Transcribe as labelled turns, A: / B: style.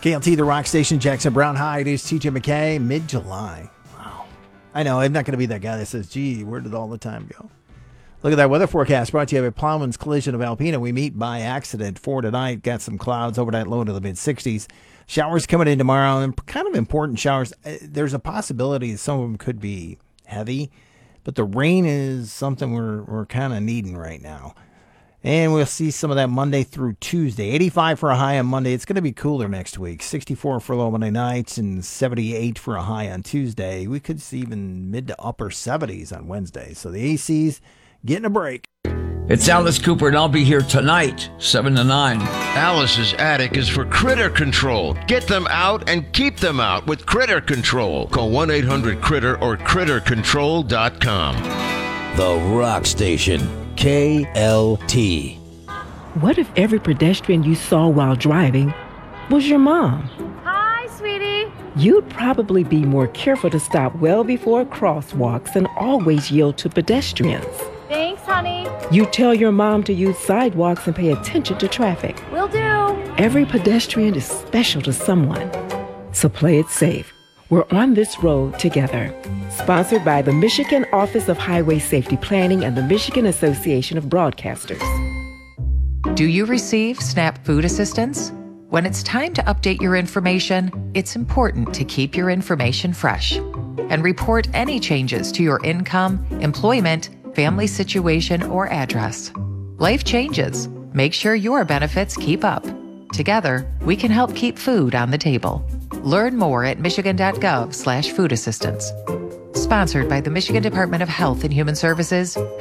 A: KLT, the rock station, Jackson Brown. Hi, it is TJ McKay, mid-July. Wow. I know, I'm not going to be that guy that says, gee, where did all the time go? Look at that weather forecast brought to you by Plowman's Collision of Alpena. We meet by accident for tonight. Got some clouds, overnight low to the mid-60s. Showers coming in tomorrow, and kind of important showers. There's a possibility some of them could be heavy, but the rain is something we're kind of needing right now. And we'll see some of that Monday through Tuesday. 85 for a high on Monday. It's going to be cooler next week. 64 for low Monday nights and 78 for a high on Tuesday. We could see even mid to upper 70s on Wednesday. So the AC's getting a break.
B: It's Alice Cooper, and I'll be here tonight, 7 to 9.
C: Alice's attic is for critter control. Get them out and keep them out with Critter Control. Call 1-800-CRITTER or CritterControl.com.
D: The Rock Station, KLT.
E: What if every pedestrian you saw while driving was your mom?
F: Hi, sweetie.
E: You'd probably be more careful to stop well before crosswalks and always yield to pedestrians.
F: Thanks, honey.
E: You tell your mom to use sidewalks and pay attention to traffic.
F: Will do.
E: Every pedestrian is special to someone. So play it safe. We're on this road together. Sponsored by the Michigan Office of Highway Safety Planning and the Michigan Association of Broadcasters.
G: Do you receive SNAP food assistance? When it's time to update your information, it's important to keep your information fresh and report any changes to your income, employment, family situation, or address. Life changes. Make sure your benefits keep up. Together, we can help keep food on the table. Learn more at michigan.gov/food assistance. Sponsored by the Michigan Department of Health and Human Services